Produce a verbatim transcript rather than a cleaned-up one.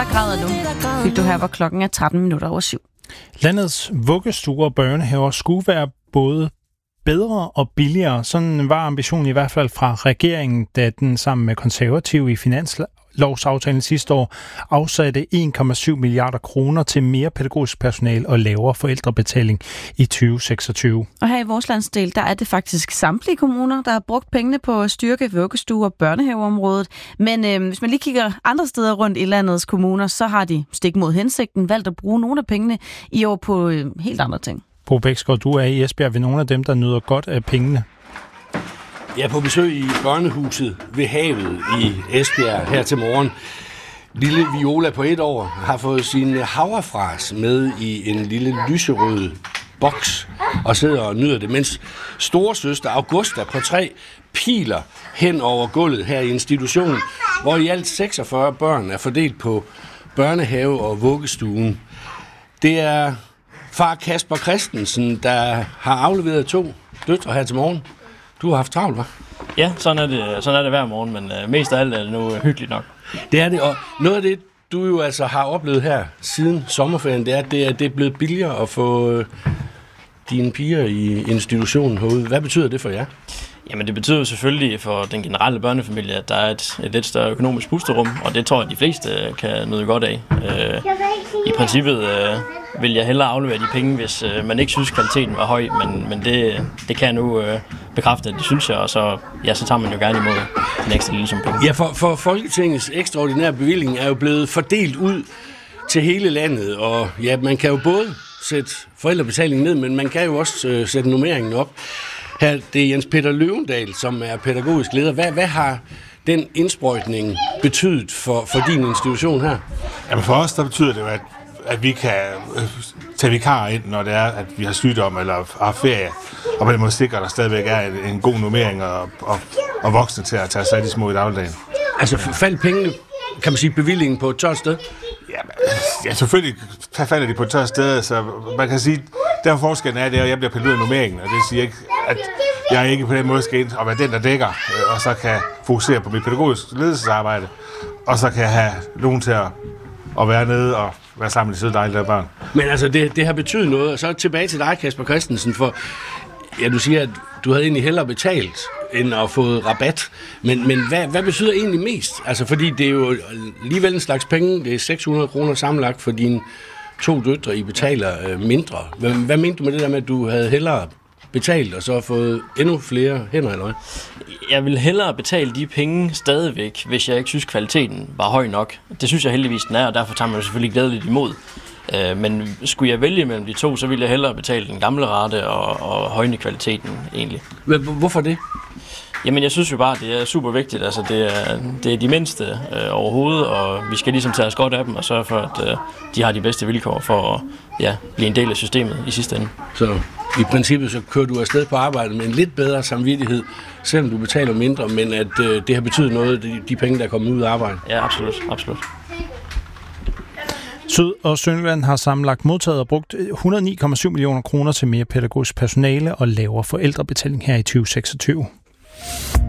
Grader nu. Fik du her, hvor klokken er tretten minutter over syv. Landets vuggestuer og børnehaver skulle være både bedre og billigere. Sådan var ambitionen i hvert fald fra regeringen, da den sammen med konservative i finanslovsaftalen sidste år afsatte en komma syv milliarder kroner til mere pædagogisk personale og lavere forældrebetaling i tyve seksogtyve. Og her i vores landsdel, der er det faktisk samtlige kommuner, der har brugt pengene på at styrke vuggestuer og børnehaveområdet. Men øh, hvis man lige kigger andre steder rundt i landets kommuner, så har de stik mod hensigten valgt at bruge nogle af pengene i år på øh, helt andre ting. Bo Bæksgaard, du er i Esbjerg ved nogle af dem, der nyder godt af pengene. Jeg er på besøg i børnehuset ved havet i Esbjerg her til morgen. Lille Viola på et år har fået sin havrefras med i en lille lyserød boks og sidder og nyder det, mens storesøster Augusta på tre piler hen over gulvet her i institutionen, hvor i alt seksogfyrre børn er fordelt på børnehave og vuggestuen. Det er far Kasper Christensen, der har afleveret to døtre her til morgen. Du har haft travlt, hva'? Ja, sådan er det, sådan er det hver morgen, men uh, mest af alt er det nu uh, hyggeligt nok. Det er det, og noget af det, du jo altså har oplevet her siden sommerferien, det er, at det er, det er blevet billigere at få uh, dine piger i institutionen herude. Hvad betyder det for jer? Jamen det betyder selvfølgelig for den generelle børnefamilie, at der er et, et lidt større økonomisk pusterum, og det tror jeg, de fleste kan nyde godt af. Uh, I princippet uh, vil jeg hellere aflevere de penge, hvis uh, man ikke synes, kvaliteten var høj, men, men det, det kan jeg nu uh, bekræfte, at det synes jeg, og så, ja, så tager man jo gerne imod den ekstra lille sum penge. Ja, for, for Folketingets ekstraordinære bevilling er jo blevet fordelt ud til hele landet, og ja, man kan jo både sætte forældrebetalingen ned, men man kan jo også uh, sætte nummeringen op. Her, det er Jens Peter Løvendal, som er pædagogisk leder. Hvad, hvad har den indsprøjtning betydet for, for din institution her? Jamen for os, der betyder det jo, at, at vi kan tage vikarer ind, når det er, at vi har sygdom eller har ferie, og på den måde sikre, at der stadigvæk er en, en god nummering og, og, og voksne til at tage sig af de små i dagligdagen. Altså faldt pengene, kan man sige, bevillingen på et tørt sted? Ja, ja, selvfølgelig falder de på et tørt sted, så man kan sige, der forskellen er det, at jeg bliver pillet ud af nummeringen, og det siger ikke, at jeg ikke på den måde skal ind og være den, der dækker, og så kan fokusere på mit pædagogiske ledelsesarbejde, og så kan jeg have nogen til at, at være nede og være sammen med de søde dejlige børn. Men altså, det, det har betydet noget, og så tilbage til dig, Kasper Christensen, for ja, du siger, at du havde egentlig hellere betalt, end at få rabat. Men, men hvad, hvad betyder egentlig mest? Altså, fordi det er jo alligevel en slags penge, det er seks hundrede kroner sammenlagt for dine to døtre, I betaler øh, mindre. Hvad, hvad mente du med det der med, at du havde hellere betalt, og så fået endnu flere hænder, eller hvad? Jeg vil hellere betale de penge stadigvæk, hvis jeg ikke synes, kvaliteten var høj nok. Det synes jeg heldigvis, den er, og derfor tager man jo selvfølgelig glædeligt imod. Men skulle jeg vælge mellem de to, så ville jeg hellere betale den gamle rate og, og højne kvaliteten egentlig. Hvorfor det? Jamen jeg synes jo bare, det er super vigtigt. Altså det er, det er de mindste øh, overhovedet, og vi skal ligesom tage os godt af dem og sørge for, at øh, de har de bedste vilkår for at ja, blive en del af systemet i sidste ende. Så i princippet så kører du afsted på arbejde med en lidt bedre samvittighed, selvom du betaler mindre, men at øh, det har betydet noget, de, de penge, der er kommet ud af arbejde? Ja, absolut. absolut. Syd- og Sønderjylland har sammenlagt modtaget og brugt et hundrede og ni komma syv millioner kroner til mere pædagogisk personale og lavere forældrebetaling her i tyve seksogtyve.